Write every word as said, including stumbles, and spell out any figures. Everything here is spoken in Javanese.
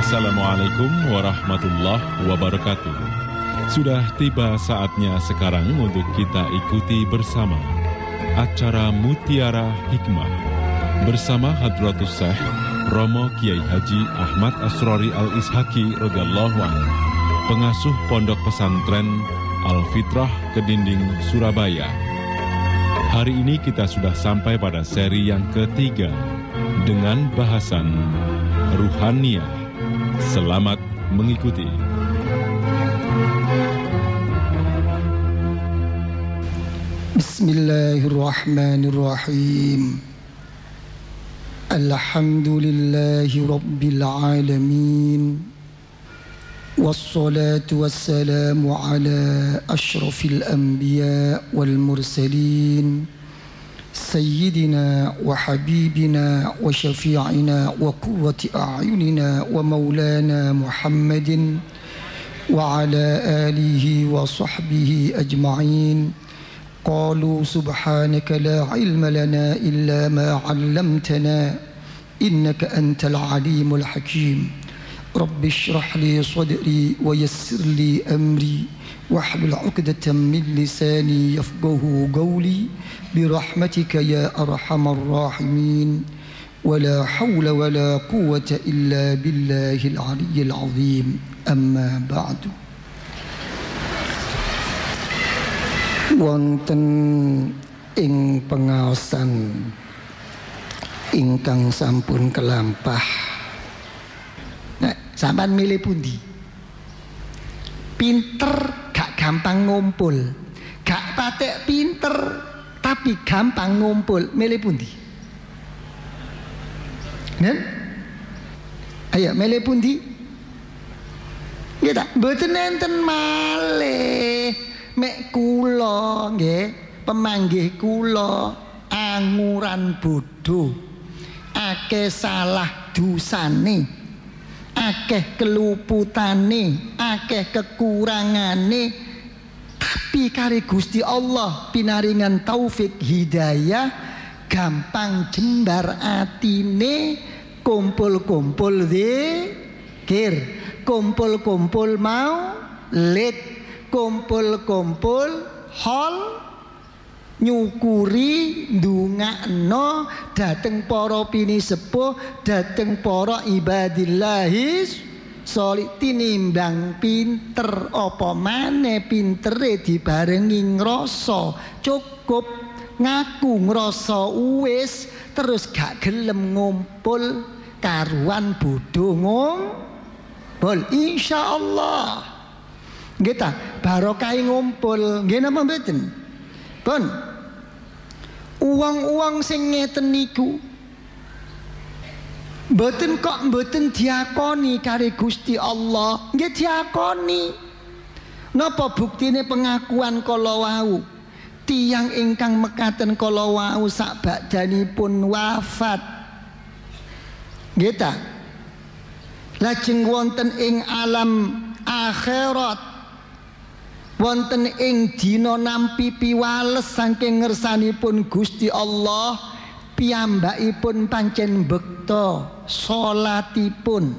Assalamualaikum warahmatullahi wabarakatuh. Sudah tiba saatnya sekarang untuk kita ikuti bersama acara Mutiara Hikmah bersama Hadratus Syekh Romo Kiai Haji Ahmad Asrori Al-Ishaki radhiyallahu anhu, pengasuh Pondok Pesantren Al-Fitrah Kedinding Surabaya. Hari ini kita sudah sampai pada seri yang ketiga dengan bahasan Ruhaniyah. Selamat mengikuti. Bismillahirrahmanirrahim. Alhamdulillahi Rabbil Alamin. Wassalatu wassalamu ala ashrafil anbiya wal mursalin. Sayyidina wa habibina wa syafi'ina wa qurrati a'yunina wa maulana Muhammadin wa ala alihi wa sahbihi ajma'in. Qalu subhanaka la ilma lana illa ma 'allamtana innaka antal alimul hakim. Rabbi shrah li sadri wa yassir li amri wahlul 'uqdatam min lisani yafqahu qawli birahmatika ya arhamar rahimin. Wala hawla wala quwwata illa billahil aliyyil azim. Amma ba'du. Wonten ing pengaosan ingkang sampun kelampah, nah, sampean milih pundi? Pinter gak gampang ngumpul, gak patek pinter tapi gampang ngumpul, milih pundi? Nen? Ayo milih pundi? Ya tak, mboten enten malih. Mek kula nggih, pemanggih kula anguran bodho, akeh salah dosane, akeh keluputane, akeh kekurangane, tapi kare Gusti Allah pinaringan taufik hidayah, gampang jembar atine, kumpul-kumpul zikir, kumpul-kumpul maulid, kumpul-kumpul hol, nyukuri ndongakno dhateng para pinisepuh, dhateng para ibadillahis sholih. Tinimbang pinter apa maneh pintere dibarengi ngrasa cukup, ngaku ngrasa uwis, terus gak gelem ngumpul, karuan bodho ngumpul. Insyaallah kita barokah ngumpul, nggih napa mboten? Pun uang-uang sing ngeten niku mboten kok mboten diakoni kare Gusti Allah, nggih diakoni. Napa buktine pengakuan kala wau? Tiyang ingkang mekaten kala wau sak badhanipun wafat, nggih ta? Lajeng wonten ing alam akhirat, wonten ing dina nampi piwales saking ngersanipun Gusti Allah, piyambakipun pancen bekta salatipun.